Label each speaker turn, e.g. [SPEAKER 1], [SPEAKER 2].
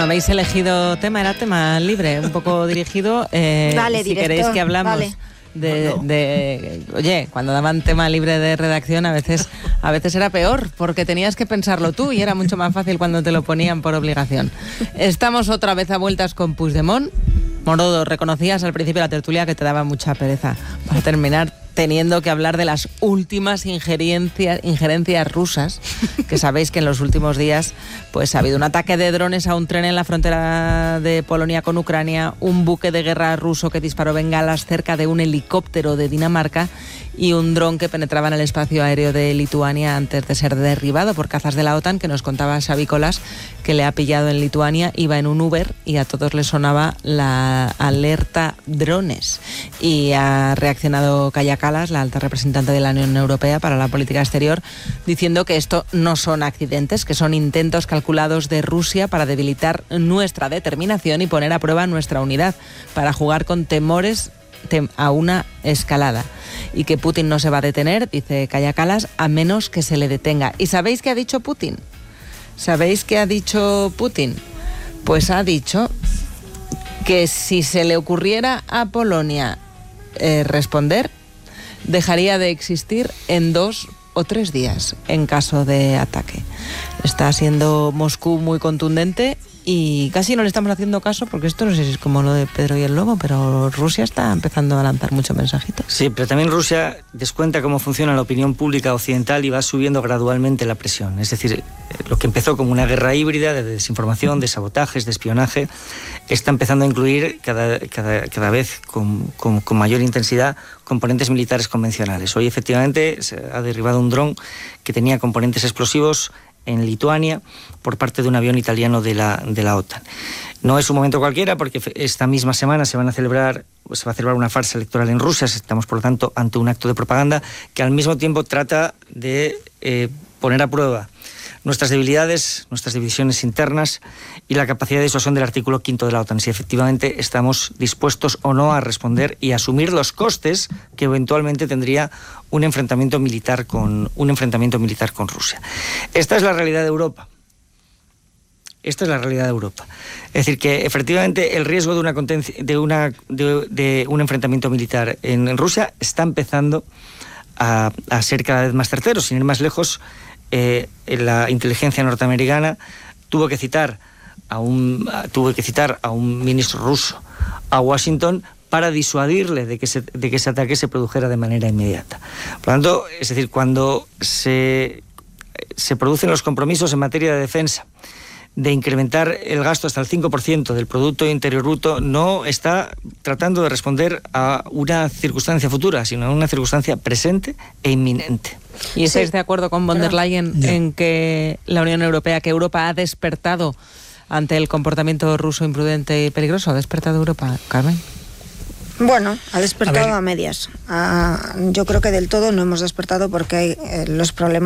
[SPEAKER 1] habéis elegido tema, era tema libre, un poco dirigido.
[SPEAKER 2] Dale,
[SPEAKER 1] si
[SPEAKER 2] director,
[SPEAKER 1] queréis que hablamos
[SPEAKER 2] dale.
[SPEAKER 1] Oye, cuando daban tema libre de redacción a veces era peor, porque tenías que pensarlo tú y era mucho más fácil cuando te lo ponían por obligación. Estamos otra vez a vueltas con Puigdemont. Morodo, reconocías al principio de la tertulia que te daba mucha pereza para terminar teniendo que hablar de las últimas injerencias rusas, que sabéis que en los últimos días pues ha habido un ataque de drones a un tren en la frontera de Polonia con Ucrania, un buque de guerra ruso que disparó bengalas cerca de un helicóptero de Dinamarca y un dron que penetraba en el espacio aéreo de Lituania antes de ser derribado por cazas de la OTAN, que nos contaba Xavi Colas, que le ha pillado en Lituania, iba en un Uber y a todos les sonaba la alerta drones. Y ha reaccionado Kaja Kallas, la alta representante de la Unión Europea para la política exterior, diciendo que esto no son accidentes, que son intentos calculados de Rusia para debilitar nuestra determinación y poner a prueba nuestra unidad, para jugar con temores a una escalada, y que Putin no se va a detener, dice Kaja Kallas, a menos que se le detenga. ¿Y sabéis qué ha dicho Putin? ¿Sabéis qué ha dicho Putin? Pues ha dicho que si se le ocurriera a Polonia responder, dejaría de existir en 2 o 3 días en caso de ataque. Está siendo Moscú muy contundente y casi no le estamos haciendo caso, porque esto no sé si es como lo de Pedro y el Lobo, pero Rusia está empezando a lanzar muchos mensajitos.
[SPEAKER 3] Sí, pero también Rusia descuenta cómo funciona la opinión pública occidental y va subiendo gradualmente la presión. Es decir, lo que empezó como una guerra híbrida de desinformación, de sabotajes, de espionaje, está empezando a incluir cada vez con mayor intensidad componentes militares convencionales. Hoy efectivamente se ha derribado un dron que tenía componentes explosivos en Lituania por parte de un avión italiano de la OTAN. No es un momento cualquiera, porque esta misma semana se va a celebrar una farsa electoral en Rusia. Estamos, por lo tanto, ante un acto de propaganda que al mismo tiempo trata de poner a prueba nuestras debilidades, nuestras divisiones internas y la capacidad de disuasión del artículo 5 de la OTAN, si efectivamente estamos dispuestos o no a responder y asumir los costes que eventualmente tendría un enfrentamiento militar con Rusia. Esta es la realidad de Europa. Es decir, que efectivamente el riesgo de un enfrentamiento militar en Rusia está empezando a ser cada vez más certero. Sin ir más lejos, la inteligencia norteamericana tuvo que citar a un ministro ruso a Washington para disuadirle de que ese ataque se produjera de manera inmediata. Por lo tanto, es decir, cuando se producen los compromisos en materia de defensa de incrementar el gasto hasta el 5% del Producto Interior Bruto, no está tratando de responder a una circunstancia futura, sino a una circunstancia presente e inminente.
[SPEAKER 1] ¿Y estáis de acuerdo con von der Leyen en que la Unión Europea, que Europa ha despertado ante el comportamiento ruso imprudente y peligroso? ¿Ha despertado Europa, Carmen?
[SPEAKER 2] Bueno, ha despertado a medias. Yo creo que del todo no hemos despertado, porque hay los problemas